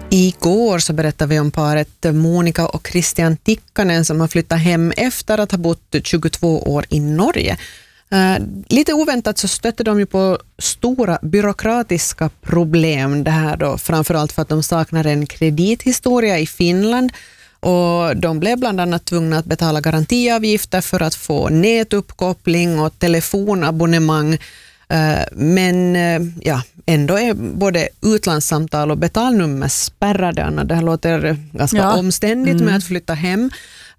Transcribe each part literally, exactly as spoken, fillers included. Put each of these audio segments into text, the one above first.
Igår så berättade vi om paret Monika och Christian Tikkanen som har flyttat hem efter att ha bott tjugotvå år i Norge. Uh, lite oväntat så stötte de ju på stora byråkratiska problem, det här då framförallt för att de saknar en kredithistoria i Finland, och de blev bland annat tvungna att betala garantiavgifter för att få nätuppkoppling och telefonabonnemang. Uh, men uh, ja, ändå är både utlandssamtal och betalnummer spärrade, Anna. Det här låter ganska ja. omständigt mm. med att flytta hem.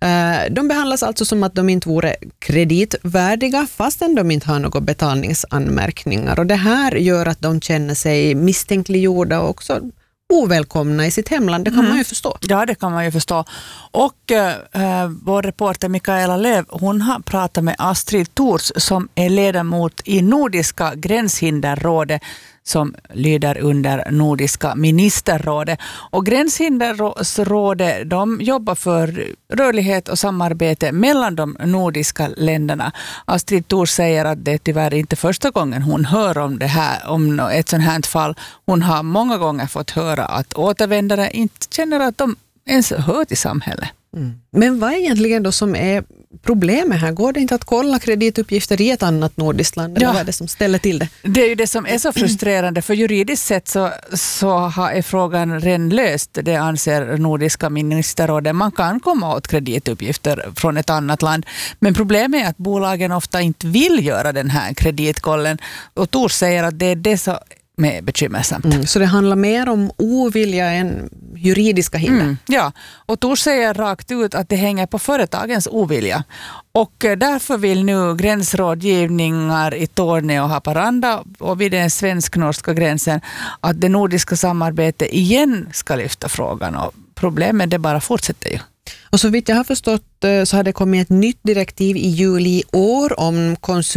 De behandlas alltså som att de inte vore kreditvärdiga fastän de inte har några betalningsanmärkningar. Och det här gör att de känner sig misstänkliggjorda och också ovälkomna i sitt hemland. Det kan mm. man ju förstå. Ja, det kan man ju förstå. Och äh, vår reporter Mikaela Löv, hon har pratat med Astrid Thors som är ledamot i Nordiska gränshinderrådet som lyder under Nordiska ministerrådet. Och Gränshinderrådet, de jobbar för rörlighet och samarbete mellan de nordiska länderna. Astrid Thors säger att det är tyvärr inte första gången hon hör om det här, om ett sånt här fall. Hon har många gånger fått höra att återvändare inte känner att de ens hör till samhället. Mm. Men vad är egentligen då som är problemet här? Går det inte att kolla kredituppgifter i ett annat nordiskt land? Eller ja. vad är det som ställer till det? Det är ju det som är så frustrerande. För juridiskt sett så, så är frågan redan löst. Det anser Nordiska ministerrådet. Man kan komma åt kredituppgifter från ett annat land. Men problemet är att bolagen ofta inte vill göra den här kreditkollen. Och Thors säger att det är det så med bekymmersamt. Mm, så det handlar mer om ovilja än juridiska hinder. Mm, ja, och Thors säger rakt ut att det hänger på företagens ovilja. Och därför vill nu gränsrådgivningar i Torneå och Haparanda och vid den svensk-norska gränsen att det nordiska samarbetet igen ska lyfta frågan. Och problemet det bara fortsätter ju. Och så vitt jag har förstått så har det kommit ett nytt direktiv i juli i år om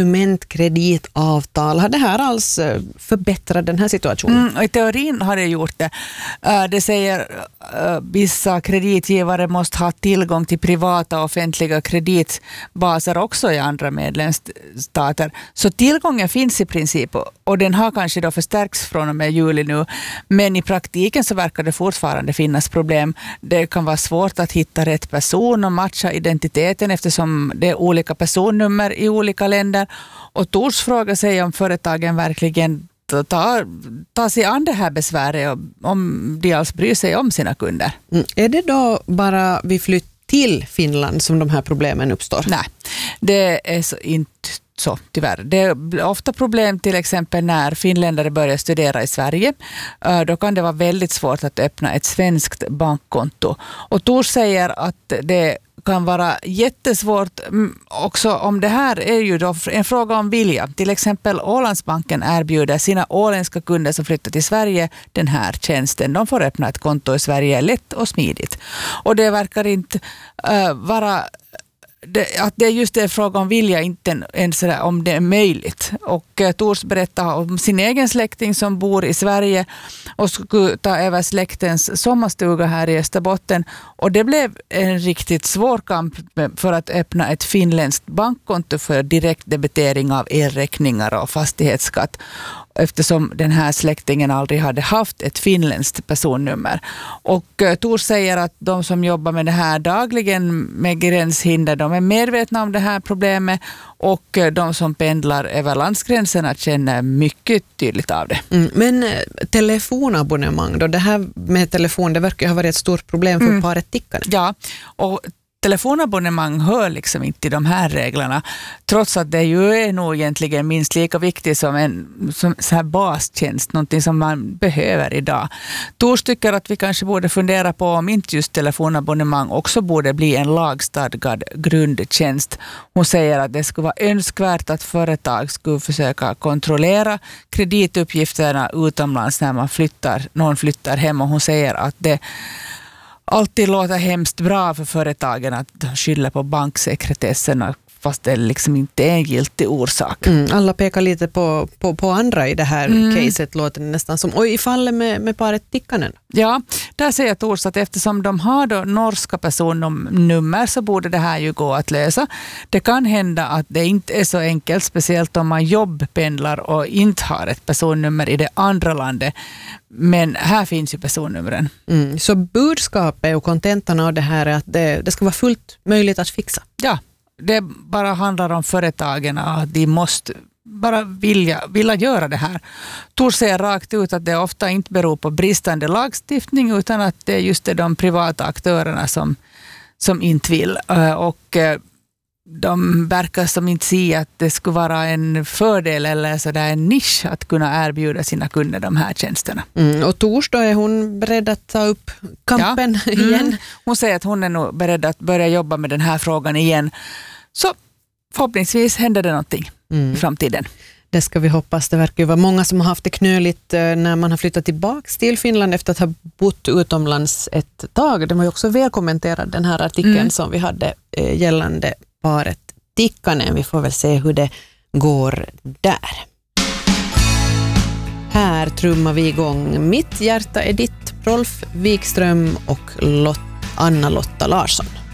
konsumentkreditavtal. Har det här alls förbättrat den här situationen? Mm, i teorin har det gjort det. Det säger att vissa kreditgivare måste ha tillgång till privata och offentliga kreditbaser också i andra medlemsstater. Så tillgången finns i princip och den har kanske då förstärkts från och med juli nu. Men i praktiken så verkar det fortfarande finnas problem. Det kan vara svårt att hitta rätt person och matcha identiteten eftersom det är olika personnummer i olika länder. Och Thors frågar sig om företagen verkligen tar, tar sig an det här besväret och om de alls bryr sig om sina kunder. Mm. Är det då bara vi flyttar till Finland som de här problemen uppstår? Nej, det är så inte så tyvärr. Det är ofta problem till exempel när finländare börjar studera i Sverige. Då kan det vara väldigt svårt att öppna ett svenskt bankkonto. Och Thors säger att det kan vara jättesvårt också om det här är ju då en fråga om vilja. Till exempel Ålandsbanken erbjuder sina åländska kunder som flyttar till Sverige den här tjänsten. De får öppna ett konto i Sverige lätt och smidigt. Och det verkar inte uh, vara Det, att det är just det fråga om vilja, inte ens om det är möjligt. Och eh, Thors berättar om sin egen släkting som bor i Sverige och skulle ta över släktens sommarstuga här i Österbotten. Och det blev en riktigt svår kamp för att öppna ett finländskt bankkonto för direktdebitering av elräkningar och fastighetsskatt, eftersom den här släktingen aldrig hade haft ett finländskt personnummer. Och eh, Thors säger att de som jobbar med det här dagligen med gränshinder, de är medvetna om det här problemet och eh, de som pendlar över landsgränserna känner mycket tydligt av det. Mm, men eh, telefonabonnemang då, det här med telefon, det verkar ha varit ett stort problem för mm. paret Tikkanen. Ja, och telefonabonnemang hör liksom inte till de här reglerna, trots att det ju är nog egentligen minst lika viktigt som en som så här bastjänst, någonting som man behöver idag. Thors tycker att vi kanske borde fundera på om inte just telefonabonnemang också borde bli en lagstadgad grundtjänst. Hon säger att det skulle vara önskvärt att företag skulle försöka kontrollera kredituppgifterna utomlands när man flyttar, någon flyttar hem, och hon säger att det alltid låter hemskt bra för företagen att skylla på banksekretessen fast det liksom inte är en giltig orsak. Mm, alla pekar lite på, på, på andra i det här Mm. caset, låter det nästan som. Och i fallet med, med paret Tikkanen? Ja, där säger Thors att eftersom de har då norska personnummer så borde det här ju gå att lösa. Det kan hända att det inte är så enkelt, speciellt om man jobbpendlar och inte har ett personnummer i det andra landet. Men här finns ju personnumren. Mm, så budskapet och kontentan av det här är att det, det ska vara fullt möjligt att fixa. Ja, det bara handlar om företagen att de måste bara vilja, vilja göra det här. Tor säger rakt ut att det ofta inte beror på bristande lagstiftning utan att det är just det de privata aktörerna som, som inte vill. Och de verkar som inte se att det skulle vara en fördel eller så där en nisch att kunna erbjuda sina kunder de här tjänsterna. Mm, och torsdag är hon beredd att ta upp kampen ja. igen. Mm. Hon säger att hon är nog beredd att börja jobba med den här frågan igen. Så förhoppningsvis händer det någonting mm. i framtiden. Det ska vi hoppas. Det verkar ju vara många som har haft det knöligt när man har flyttat tillbaka till Finland efter att ha bott utomlands ett tag. De har ju också välkommenterat den här artikeln mm. som vi hade gällande paret Tikkanen. Vi får väl se hur det går där. Här trummar vi igång Mitt hjärta är ditt, Rolf Wikström och Lot- Anna-Lotta Larsson.